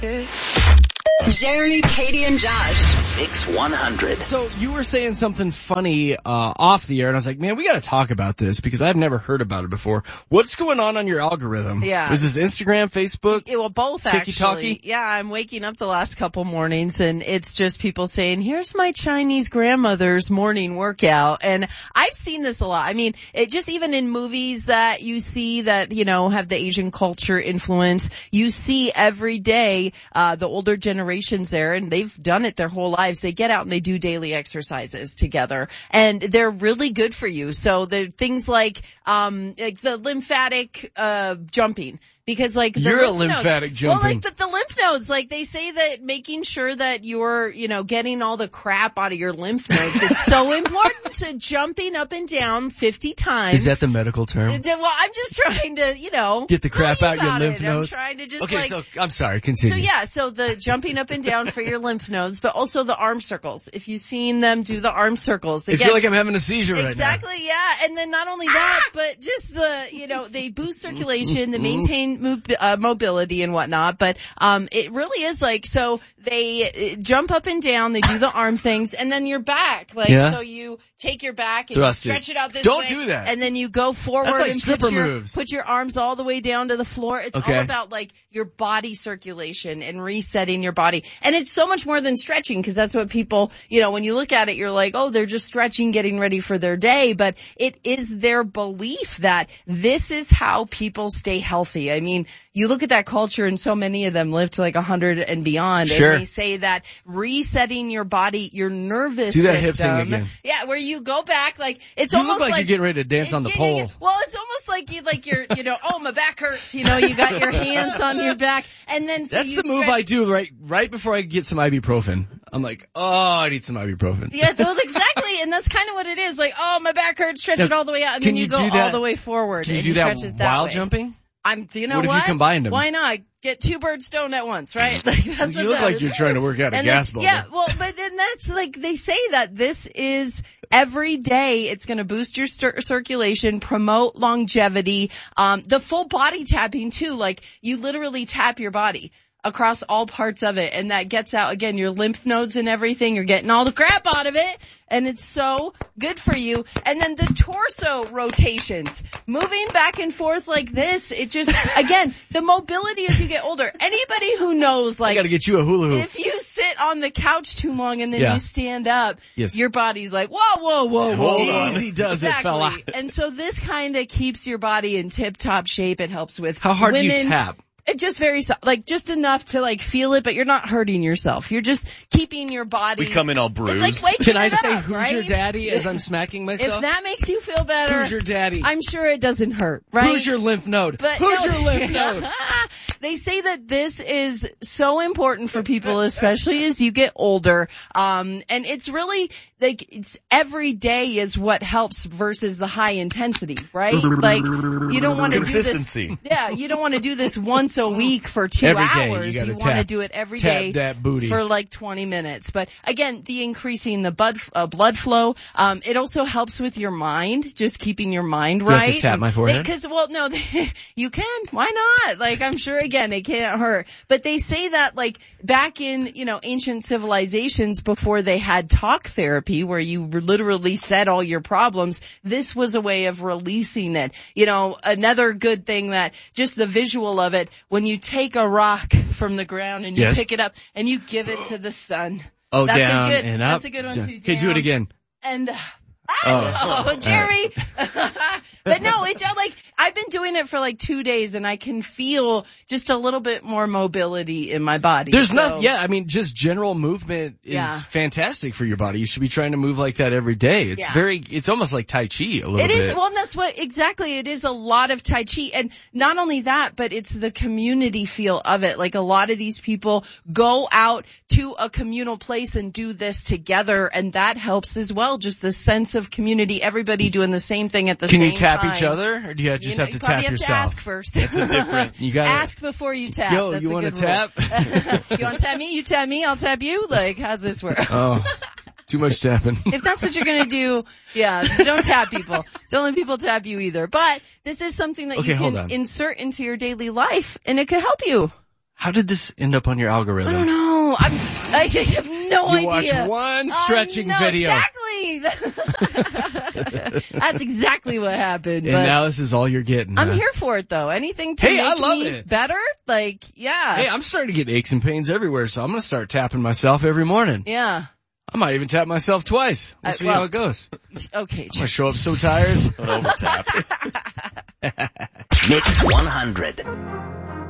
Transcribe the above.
Jeremy, Katie, and Josh. Mix 100. So you were saying something funny off the air, and I was like, man, we got to talk about this because I've never heard about it before. What's going on your algorithm? Yeah. Is this Instagram, Facebook? Well, both Tiki-talkie? actually. Yeah, I'm waking up the last couple mornings, and it's just people saying, here's my Chinese grandmother's morning workout. And I've seen this a lot. I mean, it just even in movies that you see that, you know, have the Asian culture influence, you see every day the older generations there, and they've done it their whole lives. They get out and they do daily exercises together, and they're really good for you. So there are things like the lymphatic jumping. Because like you're a lymphatic jumping. Well, but the lymph nodes, like they say that making sure that you're, you know, getting all the crap out of your lymph nodes, it's so important to jumping up and down 50 times. Is that the medical term? Well, I'm just trying to, you know, get the crap out your lymph nodes. I'm trying to just okay, so I'm sorry, continue. So the jumping up and down for your lymph nodes, but also the arm circles. If you've seen them do the arm circles, I feel like I'm having a seizure right now. Exactly, yeah. And then not only that, but just the, you know, they boost circulation, they maintain mobility and whatnot, but it really is like, so they jump up and down, they do the arm things, and then your back, like, so you take your back and you stretch it out this way. Don't do that. And then you go forward. That's like and stripper moves. Put your arms all the way down to the floor. It's all about like your body circulation and resetting your body. And it's so much more than stretching, because that's what people, you know, when you look at it, you're like, oh, they're just stretching, getting ready for their day, but it is their belief that this is how people stay healthy. I mean, you look at that culture and so many of them live to like 100 and beyond. Sure. And they say that resetting your body, your nervous system. Do that system. hip thing again. Yeah, where you go back, like, it's you almost look like you're getting ready to dance on the pole. Well, it's almost like you're, you know, oh, my back hurts, you know, you got your hands on your back, and then so that's the move I do right before I get some ibuprofen. I'm like, oh, I need some ibuprofen. Yeah, well, exactly, and that's kind of what it is. Like, oh, my back hurts, stretch it all the way out, and then you go all the way forward. Can you and do stretch that it that while way. jumping? You know what? What if you combined them? Why not? Get two birds stoned at once, right? Like, that's you look like you're trying to work out a gas bubble. Yeah, well, but then that's like, they say that this is every day. It's going to boost your circulation, promote longevity, the full body tapping too. Like, you literally tap your body across all parts of it, and that gets out, again, your lymph nodes and everything. You're getting all the crap out of it, and it's so good for you. And then the torso rotations, moving back and forth like this, it just, again, the mobility as you get older. Anybody who knows, like, I gotta get you a hula hoop. If you sit on the couch too long and then you stand up, your body's like, whoa. Hold on. Easy does it, fella. And so this kind of keeps your body in tip-top shape. It helps with How hard women. do you tap? It just very, like, just enough to, like, feel it, but you're not hurting yourself. You're just keeping your body. We come in all bruised. It's like waking Can I it say, up, who's right? your daddy as I'm smacking myself? If that makes you feel better. Who's your daddy? I'm sure it doesn't hurt, right? Who's your lymph node? But who's your lymph node? They say that this is so important for people, especially as you get older. And it's really, like, it's every day is what helps versus the high intensity, right? Like, you don't want to do this. Consistency. Yeah, you don't want to do this once a week for 2 Every day, hours. you want to do it every day that booty. for like 20 minutes. But again, the increasing the blood flow, it also helps with your mind, just keeping your mind right. You have to tap my forehead? Because, well, no, you can. Why not? Like, I'm sure, again, it can't hurt. But they say that, like, back in, you know, ancient civilizations before they had talk therapy where you literally said all your problems, this was a way of releasing it. You know, another good thing that just the visual of it, when you take a rock from the ground and you pick it up and you give it to the sun. Oh, that's down a good, and up. That's a good one too. Okay, do it again. And Jerry. But no, it's like, I've been doing it for like 2 days and I can feel just a little bit more mobility in my body. There's nothing, I mean, just general movement is fantastic for your body. You should be trying to move like that every day. It's it's almost like Tai Chi a little bit. It is, well, that's what, exactly, it is a lot of Tai Chi. And not only that, but it's the community feel of it. Like, a lot of these people go out to a communal place and do this together, and that helps as well. Just the sense of community, everybody doing the same thing at the same time. Can you tap each other, or do you just have to tap yourself? You probably have to ask first. It's a different. You gotta ask before you tap. Yo, That's you want to tap? You want to tap me? You tap me, I'll tap you? Like, how's this work? Oh, too much tapping. If that's what you're going to do, don't tap people. Don't let people tap you either. But this is something that you can insert into your daily life, and it could help you. How did this end up on your algorithm? I don't know. I just have no idea. You watch one stretching video. Exactly. That's exactly what happened. And now this is all you're getting. I'm here for it though. Anything to make I love me it. better? Like, yeah. Hey, I'm starting to get aches and pains everywhere, so I'm going to start tapping myself every morning. Yeah. I might even tap myself twice. We'll see how it goes. Okay. I'm going to show up so tired. Don't over tap. Mix 100.